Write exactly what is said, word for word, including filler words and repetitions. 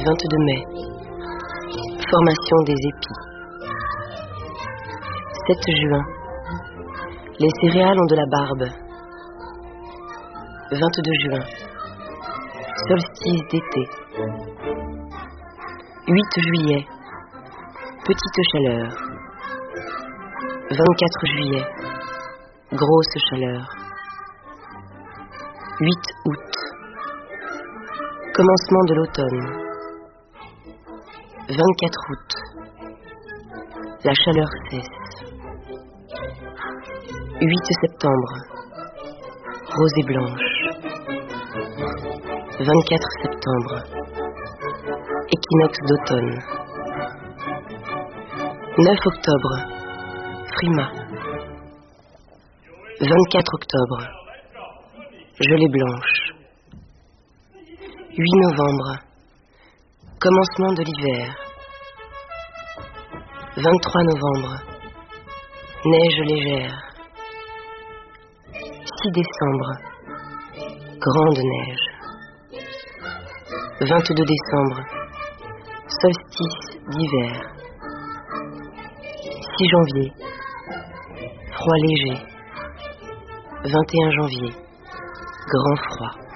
vingt-deux mai. Formation des épis. sept juin. Les céréales ont de la barbe. vingt-deux juin. Solstice d'été. huit juillet. Petite chaleur. vingt-quatre juillet. Grosse chaleur. huit août. Commencement de l'automne. vingt-quatre août. La chaleur cesse. huit septembre. Rosée blanche. vingt-quatre septembre. Équinoxe d'automne. neuf octobre. Frima. vingt-quatre octobre. Gelée blanche. huit novembre. Commencement de l'hiver. vingt-trois novembre. Neige légère. six décembre. Grande neige. vingt-deux décembre. Solstice d'hiver. six janvier. Froid léger. vingt et un janvier. Grand froid.